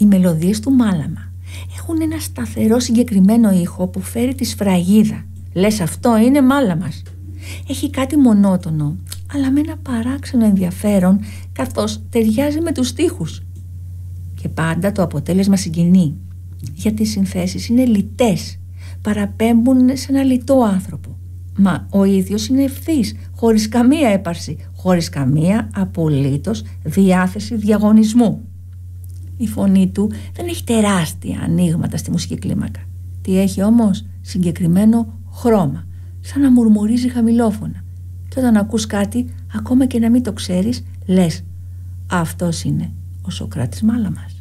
Οι μελωδίες του Μάλαμα έχουν ένα σταθερό συγκεκριμένο ήχο που φέρει τη σφραγίδα. Λες αυτό είναι Μάλαμας. Έχει κάτι μονότονο, αλλά με ένα παράξενο ενδιαφέρον, καθώς ταιριάζει με τους στίχους. Και πάντα το αποτέλεσμα συγκινεί, γιατί οι συνθέσεις είναι λιτές, παραπέμπουν σε ένα λιτό άνθρωπο. Μα ο ίδιος είναι ευθύς, χωρίς καμία έπαρση, χωρίς καμία απολύτως διάθεση διαγωνισμού. Η φωνή του δεν έχει τεράστια ανοίγματα στη μουσική κλίμακα. Τι έχει όμως? Συγκεκριμένο χρώμα, σαν να μουρμουρίζει χαμηλόφωνα. Και όταν ακούς κάτι, ακόμα και να μην το ξέρεις, λες, αυτός είναι ο Σωκράτης Μάλαμας.